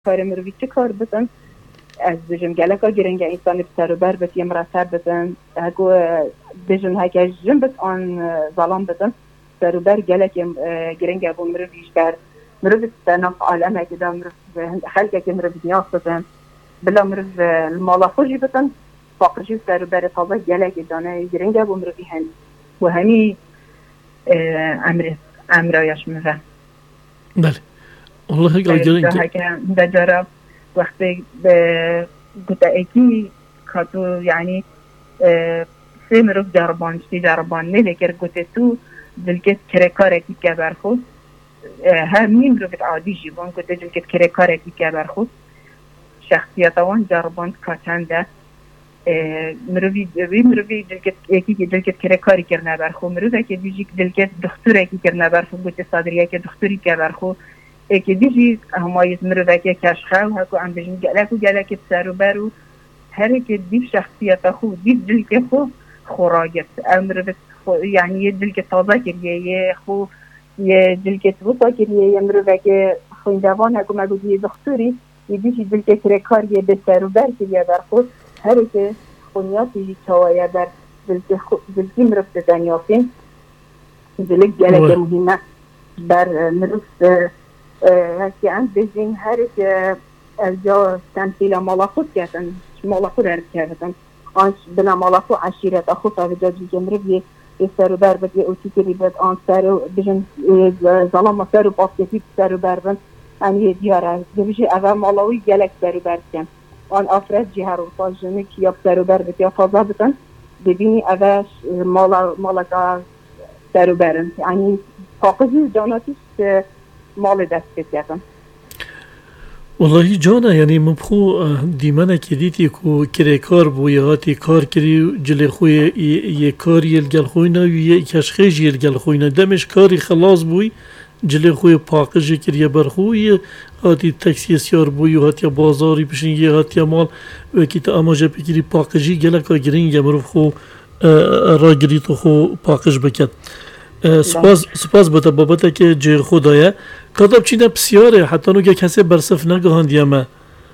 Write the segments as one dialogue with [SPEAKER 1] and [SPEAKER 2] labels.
[SPEAKER 1] کار مروی چه کار بتن از بجم گلکا گرنگ انسان بسر و بر بس یم رسر بتن هکو بجم هکا جم بس آن ظلام بتن سر و بر گلک گرنگ ابو مرویش بر مروی استناف عالم هکا دا مروی خلقه که مروی نیاز بتن بلا مروی المالا خوشی بتن فاقشی سر و بر تازه گلک دانه گرنگ ابو مروی هن و همی امرایش مروی
[SPEAKER 2] بله والله
[SPEAKER 1] گرنگ دا جرب وقتی گوته ایکی کاتو یعنی سه مروف جربان نلیکر گوته تو دلکت کرکار اکی که برخود همین مروفت عادی جیبان گوته دلکت کرکار اکی که برخود شخصیتوان جربان کاتنده مروفی دلکت اکی که دلکت کرکاری کرنه برخود مروفه که دیجی دلکت دختور اکی کرنه برخود گوته صادریه که دختوری که برخود که دیجی همایز مروفه کشخه و هکو هم بجن گلک سر و برو هر که دیو شخصیت خو دیو دل که خو خوراگت مروفه یعنی یه دل که تازه کریه یه دل که توسا کریه یه مروفه که خویندوان هکو مگو دیه دختوری یه دیجی دل که کرکاریه به سر و بر کریه بر خود هر که خونیاتی چوایه بر دل که مروفه دنیافین دل گلک مهمه بر مروفه هستی عند بجین هر که جا تمثیل مالا خود کردن مالا خود هرد کردن آنش بنا مالا خود عشیرت خود تا جا جمره بی سر و بر بد یه اوتی که بیبد آن سر و بجن ظلام سر و باسکتی سر و بر بند یه دیاره بجی اول مالاوی گلک سر و بر کن آن افراد جهر و فاجنه که یا سر و بر بد یا فازا بکن ببینی اولش مالا که سر و برن یعنی فاقزی جاناتیش مال دست کردم
[SPEAKER 2] والله جانا یعنی مبخو دیمانه که دیتی که کره کار بو یا هاتی کار کری جلی خوی یه کاری یلگل خوینا و یه کشخیج یلگل خوینا دمش کاری خلاص بوی جلی خوی پاقش کری برخوی هاتی تکسی سیار بوی و هاتی بازاری بشین یه هاتی مال و که تا اماجه بکری پاقشی گلکا گرینگ مروف خو را گریتو خو پاقش بکد سپاس بوده بابته که جای خدایه کتاب چینه بسیاره حتی نوگه کسی برصف نگهاند یمه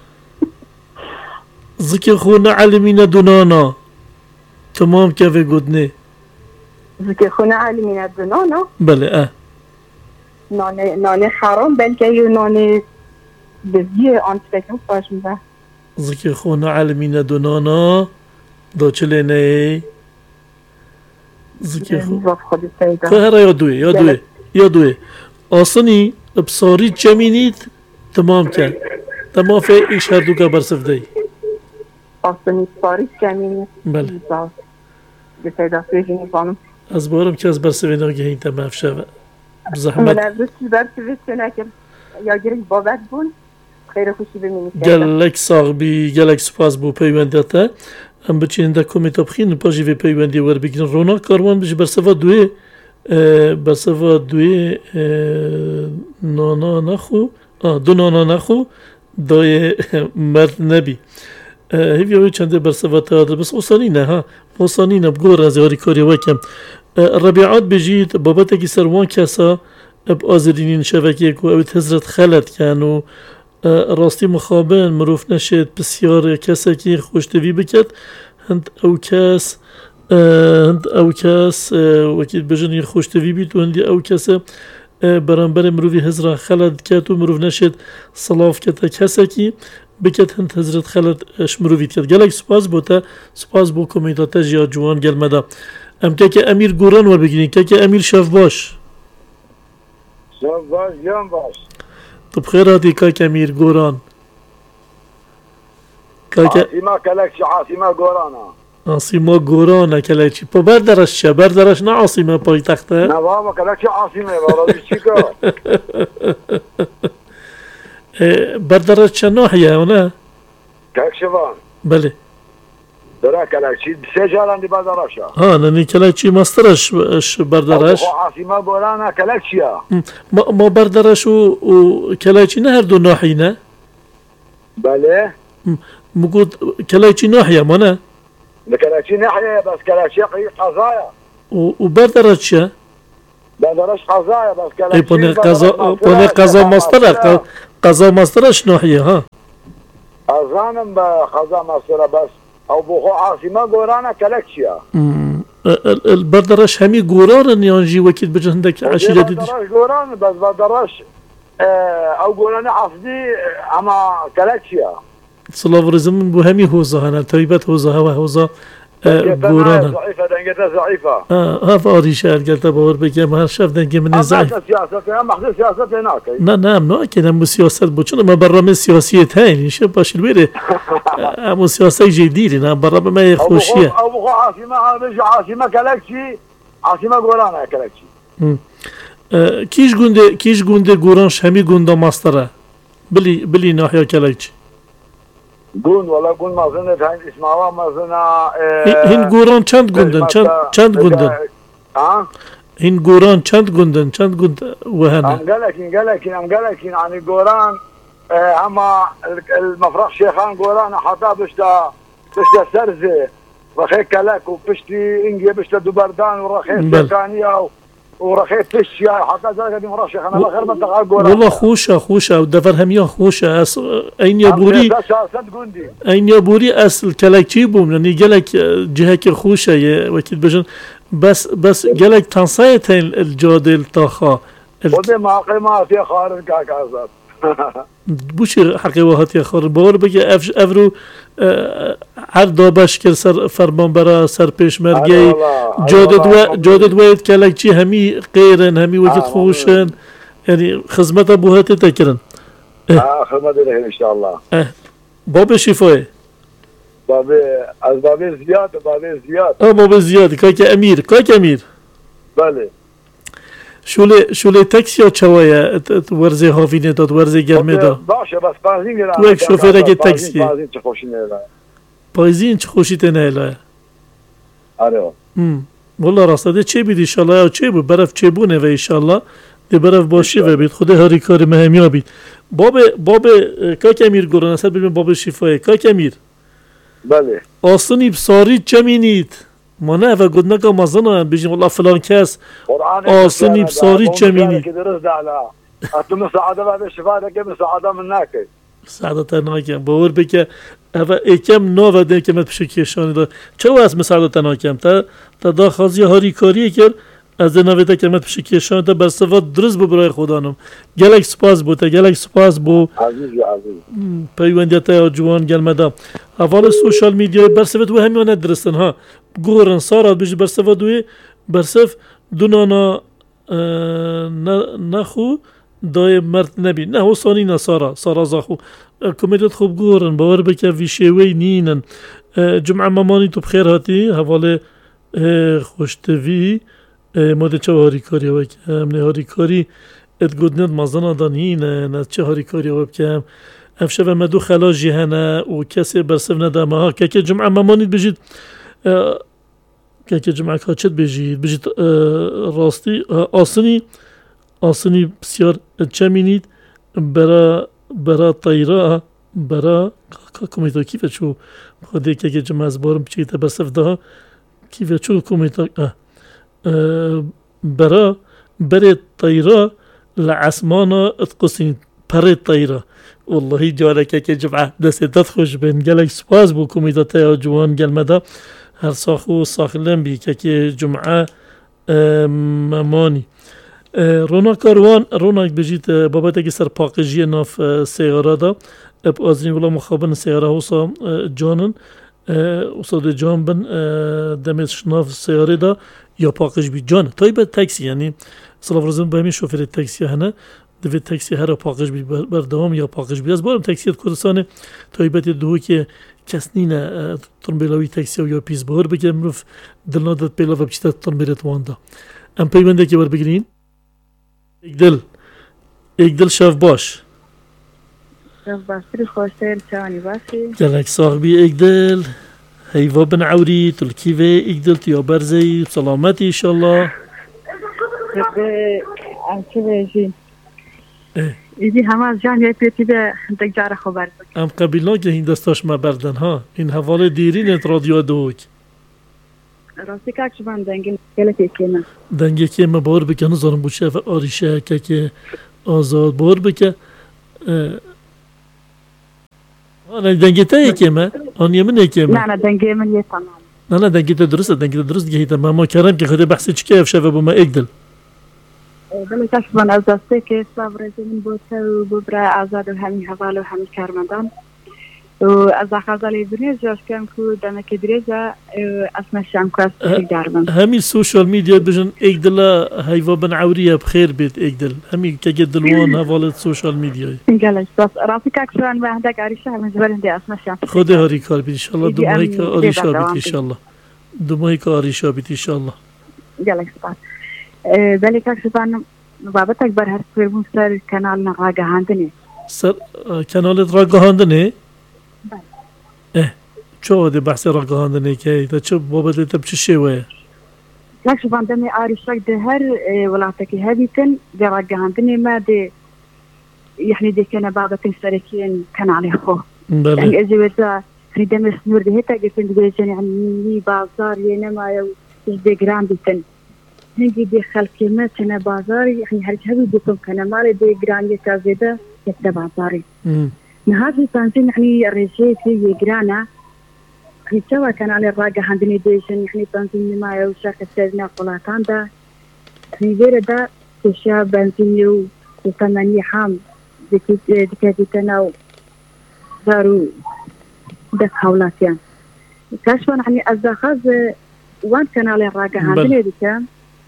[SPEAKER 2] ذکر خونه علمین دونانا تمام که وی گودنه
[SPEAKER 1] ذکر خونه علمین دونانا
[SPEAKER 2] بله
[SPEAKER 1] نانه حرام بلکه یه نانه بزیه آنتفکم باش میده
[SPEAKER 2] ذکر خونه علمین دونانا دا چله نه ذکر
[SPEAKER 1] خود سیده
[SPEAKER 2] هر یادوه آسانی بصاری جمینید تمام کرد تمام فی ایش هر دو که برصف دی
[SPEAKER 1] آسانی بصاری جمینید
[SPEAKER 2] بله
[SPEAKER 1] بسیده سویجی نیزانم
[SPEAKER 2] از بارم که از برصف ناگه این تمام شوه بزحمت
[SPEAKER 1] من از چیز برصفه چنکر یا گرگ بابت بون خیلی خوشی بمینید
[SPEAKER 2] گلک ساغبی گلک سپاس بو پیوندیاته هم بچین دا کمیتا بخین پاجی وی پیوندی ور بگیرن رونا کاروان بشه برصفه دوی نانا نخو دو نانا نخو دای مرد نبی هیوی چنده برصفه تادر بس اوسانینه ها اوسانینه بگور از یاری کاری وکم ربیعات بجید بابتا که سروان کسا اب آزرینین شوکیه که اوید حضرت خلط کن و راستی مخابن مروف نشد بسیار کسا که خوشتوی بکد هند او کس وکیل بجنی خوشتوی بیت و هندی او کس برانبر مروفی حضرت خلط کد و مروف نشد صلاف کتا کسا که بکت هند حضرت خلط اش مروفیت کد گلک سپاس بوده سپاس بو کمیتاتا جیا جوان گلمده ام که امیر گوران ور بگیرین که امیر شف باش
[SPEAKER 3] جان باش
[SPEAKER 2] تو بخیر هاتی که امیر گوران
[SPEAKER 3] عاصمه کلکشی عاصمه گورانا
[SPEAKER 2] عاصمه گورانه کلکشی پا بردرش چه بردرش نه عاصمه پای تخته
[SPEAKER 3] نه بابا کلکشی عاصمه برای چی که
[SPEAKER 2] بردرش چه ناحیه نه
[SPEAKER 3] کلکشوان
[SPEAKER 2] بله
[SPEAKER 3] درا کلکشی سه جالان دی بردرشه
[SPEAKER 2] نه کلکشی مسترش بردرش
[SPEAKER 3] عاصمه گورانا کلکشیه
[SPEAKER 2] ما بردرش و کلکشی نه هر دو ناحیه نه
[SPEAKER 3] بله
[SPEAKER 2] مقود كلايتشي ناحية مانا
[SPEAKER 3] كلايتشي ناحية بس كلايتشي قضايا
[SPEAKER 2] وبردرتشا
[SPEAKER 3] بردرش قضايا بس كلايتشي
[SPEAKER 2] بوني قضا مصطلح قضا مسترش ناحیه ها
[SPEAKER 3] ازانم به خزا مصر بس او بخو عاصمه گورانا کلکشیا
[SPEAKER 2] البردرش همی گوران یانجی وکیل بجهندک عشیره دیدی
[SPEAKER 3] بردرش گوران بس بردرش او گوران عصدی اما کلکشیا
[SPEAKER 2] صلاة رزم بو همی حوزه هنه طیبت حوزه ها و حوزه گوران
[SPEAKER 3] ضعیفه دنگت ضعیفه
[SPEAKER 2] هف آریشه هرگلتا باور بگم هر شب دنگه من ضعیف
[SPEAKER 3] سیاست هم مخصوص سیاست ناکی
[SPEAKER 2] نه هم ناکی نمو سیاست بود چون ما برنامه سیاسی تاین اینشه باشید بیره همو سیاسی جدیدی نه برنامه ما خوشیه
[SPEAKER 3] او بخو عاصمه کلکشی عاصمه گوران کلکشی
[SPEAKER 2] کیش گونده گورانش همی گونده ماستره بلی ناحیه کلکشی
[SPEAKER 3] گون ولا گون مازنه تاین اسماوا مازنه
[SPEAKER 2] این گوران چند گوندن
[SPEAKER 3] ها
[SPEAKER 2] این گوران چند گوندن وهنه
[SPEAKER 3] ام قالكين يعني قوران اما المفرق شيخان قوران حتى بشتا سرزه رخي كلاك وبشتي انجي بشتا دوبردان ورخي سكانيه ورخي فشيا حتى ذلك دي مرشح انا اخر منطقه قوران
[SPEAKER 2] والله خوشه ودفر هميا خوشه اين يا بوري اصل كلاكي بوم يعني قالك جهك خوشه وكيل بجن بس قالك تنصيت الجودة الطاخة
[SPEAKER 3] ودي ما قيمات يا خارج كاكازات
[SPEAKER 2] بوشي حقيقات يا خارج باور بگه افرو هر دابش کر سر فرمان برا سر پیشمرگی جادت وید کلکچی همی غیرن همی وقت خوشن يعني خدمت ابوهات تكرن
[SPEAKER 3] خدمت له ان شاء الله
[SPEAKER 2] باب شفاي
[SPEAKER 3] باب زياد
[SPEAKER 2] باب زياد كاك امير
[SPEAKER 3] بله
[SPEAKER 2] شوله تاکسی ها چوایا ورزه هاوینه داد ورزه گرمه داد
[SPEAKER 3] باشه بس بازین گرم
[SPEAKER 2] تو یک شوفر اگه تاکسی
[SPEAKER 3] بازین چه خوشی نیله
[SPEAKER 2] بازین چه خوشی تنهیله
[SPEAKER 3] آره
[SPEAKER 2] والله راسته چه بید ایشالله یا چه بود برف چه بونه و ایشالله دی برف باشه و بید خود هاری کار مهمی بید باب کاک امیر گران اصلا ببین باب شفای کاک امیر
[SPEAKER 3] بله
[SPEAKER 2] آسونی بساری چه مینید ما نه و گود نکا مازنه بجیم والله فلان کس آسونی بساری چه مینید
[SPEAKER 3] تو مساعده بعد شفاء که مساعده من ناکی
[SPEAKER 2] مساعدت ناکم باور بکه اوه اکم نو و ده که مت پشه کشانی دا چه از مساعدت ناکم تا دا خازی هاری کاری کرد از نویده که مت پشه کشانی دا برسفاد درست بو برای خودانم گلک سپاس بو
[SPEAKER 3] عزیزی
[SPEAKER 2] پیوندیت جوان گلمه دا حوال سوشال میدیا برسفاد و همیانه درستن ها گورن سارات بجی برسفاد وی برسف دونانا نخو دای مرد نبی نه هو سانی نه سارا زاخو کمیدت خوب گورن باور بکه ویشوی نینن جمعه مامانی تو بخیر هاتی حواله خوشتوی ماده چه هاری کاری وک امنه هاری کاری ات گودنت مازنا دانینه نه چه هاری کاری وک کم افشه و مدو خلاص جهنه و کسی برسف ندامه ها که جمعه مامانی بجید که جمعه کاچت بجید راستی آسنی بسیار چمینید برا طیره برا کمیتا کیفه چو خودی که جمعه از بارم بچیت برسف ده کیفه چو کمیتا برای طیره لعسمانا اتقسین پره طیره والله جاره که جمعه دستت خوش بین گلک سپاس بو کمیتا تیا جوان گلمه ده هر ساخلن بی که جمعه ممانی روناک بجید بابت اگه سر پاقجی ناف سیاره دا اب آزین ولا مخابن سیاره حوصا جانن استاد جان بن دمش ناف سیاره دا یا پاقج بی جان تایبه تاکسی یعنی صلاف رزم به همین شوفر تاکسی هنه دوید تاکسی هر پاقج بی بردوام یا پاقج بی از بارم تاکسی کردستانه تایبت دو که کس نینه ترمبیلاوی تاکسی و یا پیز بار بگه مروف دلنادت پیلا و بچیتا ترمبیلت وانده ام پیونده که بر بگیرین ایک دل شاف باش
[SPEAKER 1] شاف باشتری خوشتر چانی باشی
[SPEAKER 2] گلک صاحبی ایک دل هیوا بن عوری تلکیوه ایک دل تیا برزی سلامتی ایشالله
[SPEAKER 1] چه بیشی ایدی همه از جان یه پیتی به دکجار خبر
[SPEAKER 2] ام قبیلا که این دستاش ما بردن ها این حوال دیرین رادیو دوک
[SPEAKER 1] راستی که من دنگی کیمه
[SPEAKER 2] دنگی که ما باور بکنه زارم بوشه و آریشه که آزاد باور بکن أنا دنجتها يكيما أنا يمن يكيما
[SPEAKER 1] نه دنگه من یه تمام
[SPEAKER 2] أنا دنجتها درست جهيتا ما كلام كي خدي بحثي كيف شباب وما إقدل
[SPEAKER 1] بله تقریبا از دسته که صبر زمین بوده و ببره آزاد و همین حوال و همین کارمندان و از خزالی بنیز جاش کم که دمک دریجه اسمش هم که از دارم
[SPEAKER 2] همي السوشيال ميديا بجن إقدل هايفا بن عورية بخير بيت إقدل همي كجدلوان هوالة السوشيال ميديا
[SPEAKER 1] گلش بس راستی که اکثران به هندک عریشه همین جبرنده اسمش هم
[SPEAKER 2] خدي هاري كار بيت إن شاء الله
[SPEAKER 1] يجي
[SPEAKER 2] دمائك
[SPEAKER 1] أمن
[SPEAKER 2] آريشا
[SPEAKER 1] يبقى
[SPEAKER 2] بيت إن
[SPEAKER 1] دوام
[SPEAKER 2] شاء الله دمائك آريشا بيت إن شاء الله
[SPEAKER 1] گلش بس بله که اکثران بابت اکبر هر فرمون سر کانال نقاقه هندنه
[SPEAKER 2] سر كانالت راقهاندنه شو هذا بحث راقهاندنه كي تا شو بابت تا بش شوية
[SPEAKER 1] لكن عندما عارشك ده هر ولاتك هذيتن جراجة عندنا ما ده يعني ده كان بعض تنسركين كان عليه خو
[SPEAKER 2] بله
[SPEAKER 1] يعني أجوبة عندما سنور ده هتا جتن ده يعني بازار ينما يو ده جرام دتن هنجي ده خلق ما كنا بازار يعني هرج هذي دكتور كان مال ده جرام يتازده يتبع بازاري نهار تنزين يعني الرجال في جرانا سوا كان على الراجع عندنا ديشن يعني بنزين ما يوشك استاذنا قلاتان ده يعني غير ده تشا بنزينيو وثمانية حام دكاتيتنا دارو ده حولاتيان كاشفان يعني الزخاز وان كان على الراجع عندنا دكان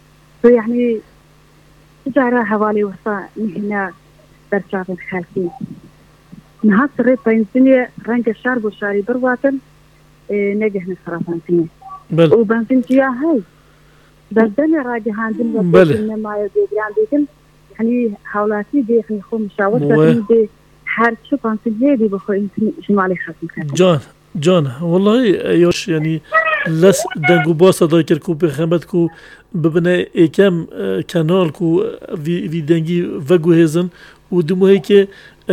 [SPEAKER 1] يعني تجارة حوالي وصا هنا برشاف الخالفين نهار صغير بنزينية رنج الشارب وشاري برواتن نجح نصرف بنزينية
[SPEAKER 2] بله
[SPEAKER 1] وبنزين فيها هاي بس ده راجع عندنا
[SPEAKER 2] بله.
[SPEAKER 1] إنما يجران ديكم يعني حولاتي دي يعني خو مشاور
[SPEAKER 2] مو-
[SPEAKER 1] دي حرب شو بنزين هذي بخو إنتي شمالي خاصم
[SPEAKER 2] جان والله يوش يعني لس دنگو باسا دا کر کو بخمت کو ببنه ایکم کانال کو وی دنگی وگو هزن و دموهی که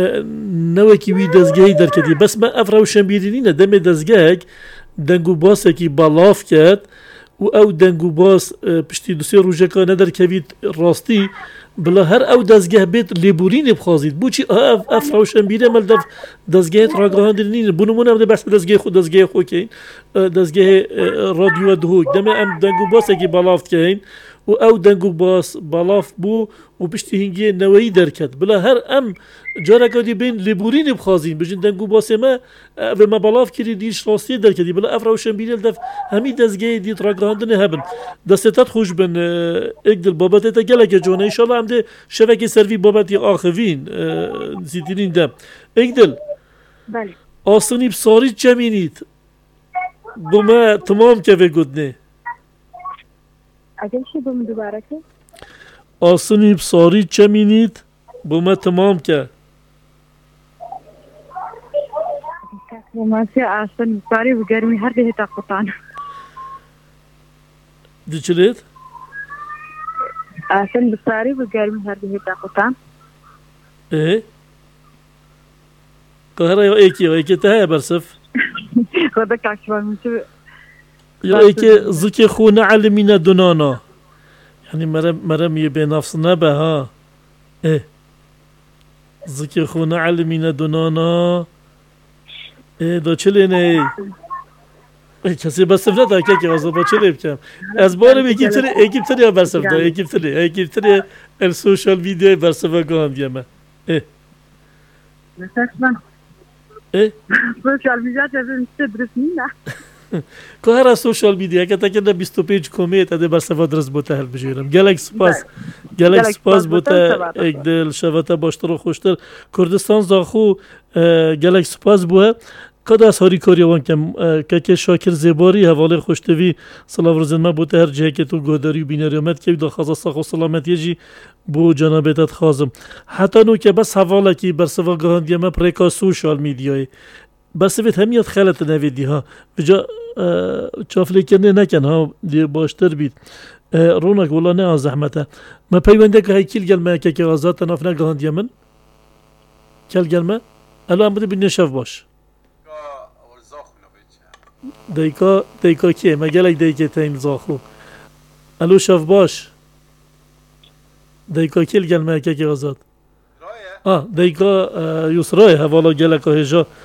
[SPEAKER 2] نوکی وی دزگاهی در کدی بس ما افراو شنبیرینینه دم دزگاهک دنگو باسا کی بالاف کرد و او دنگو باس پشتی دوسی روژکا ندر کوید راستی بلا هر او دزگاه بیت لیبورین بخوازید بو چی افراو شنبیره مل دزگاهت راگاهاندرینینه بونو مونه بده بحث دزگاه خو کین دزگاه رادیو دهوک دم ام دنگو باسا کی بالاف کین و او دنگو باس بالاف بو و پشتی هنگی نوایی درکت بلا هر ام جارکا دی بین لیبورین بخوازین بجن دنگو باسه ما و ما بالاف کری دیش راستی درکتی بلا افراو شنبیره دف همی دزگاه دیت راگاهاندنه هبن دستت خوش بن اقدل بابت تا گلک جونه ان شاء الله هم ده شبکه سروی بابت آخوین زیدینین دم اقدل
[SPEAKER 1] بله
[SPEAKER 2] آسانی بساری چمینید بما تمام که گدنه
[SPEAKER 1] اگه شو بم دوباره که
[SPEAKER 2] آسانی بساری چمینید بما تمام که
[SPEAKER 1] وماشي عشان صاري وقرمي هرده تاقطان
[SPEAKER 2] دی چلید؟
[SPEAKER 1] عشان بصاري وقرمي هرده تاقطان
[SPEAKER 2] اه قاهرة یا ایکی ته برسف
[SPEAKER 1] خودك عشان منشو
[SPEAKER 2] یا ایکی زکی خونه علمینه دونانا يعني مرم يبي نفسنا بها ايه زكي خونا علمينا دونانا ايه دا چلينه ايه کسی بسف نده که از با چلی بکم از باره اکیب تری یا برسف دا اکیب تری السوشال میدیا برسف گام دیمه ايه
[SPEAKER 1] مثلا
[SPEAKER 2] ايه
[SPEAKER 1] سوشال میدیا جزن تدرس مينا
[SPEAKER 2] که هر سوشال میدیا که تا کنه 25 کمیت اده برسف درس بوده هل بجیرم گلک سپاس بوده اگدل شوته باشتر و خوشتر کردستان زاخو گلک سپاس بوده کدا ساری کاریوان که شاکر زباری حواله خوشتوی سلام روزن ما بوده هر جهه که تو گوداری و بینریامت که دا خواست ساخو سلامتی جی بو جنابتت خوازم حتی نو که بس حواله که برسوا گاهندی ما پریکا سوشال میدیای بس ویت همیت خلط نویدی ها بجا چافلی کنه نکن ها دی باشتر بید رونق والله نه از زحمته ما پیونده که های کل گلمه که آزاد تناف نگاهندی من کل گلمه الان بده بین نشف باش دیکا کیه مگلک دیکه تاین زاخو الو شف باش دیکا کل گلمه که آزاد دیگه یسرای حوالا گله که هجا